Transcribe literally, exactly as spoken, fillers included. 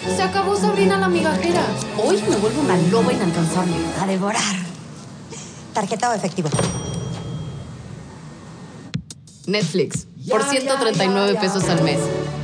Se acabó Sabrina la migajera. Hoy me vuelvo una loba inalcanzable. A devorar. ¿Tarjeta o efectivo? Netflix, por ciento treinta y nueve pesos al mes.